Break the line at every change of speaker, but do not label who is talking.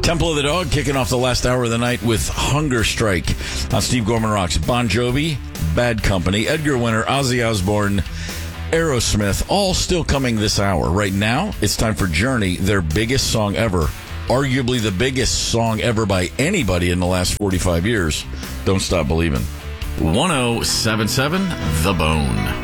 Temple of the Dog kicking off the last hour of the night with Hunger Strike on Steve Gorman Rocks. Bon Jovi, Bad Company, Edgar Winter, Ozzy Osbourne, Aerosmith, all still coming this hour. Right now, it's time for Journey, their biggest song ever. Arguably the biggest song ever by anybody in the last 45 years. Don't Stop Believin'.
1077 The Bone.